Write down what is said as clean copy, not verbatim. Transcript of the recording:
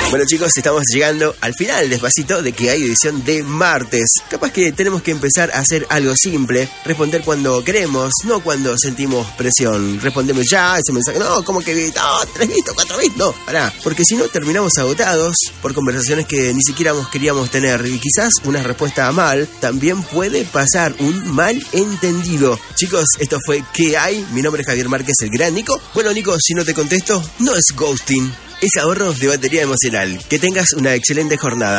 Bueno, chicos, estamos llegando al final, despacito, de Que Hay edición de martes. Capaz que tenemos que empezar a hacer algo simple, responder cuando queremos, no cuando sentimos presión. Respondemos ya ese mensaje, no, como que, no, 3 bits, 4 bits, no, pará. Porque si no, terminamos agotados por conversaciones que ni siquiera queríamos tener. Y quizás una respuesta mal también puede pasar, un malentendido. Chicos, esto fue ¿Qué hay? Mi nombre es Javier Márquez, el gran Nico. Bueno, Nico, si no te contesto, no es ghosting, es ahorro de batería emocional. Que tengas una excelente jornada.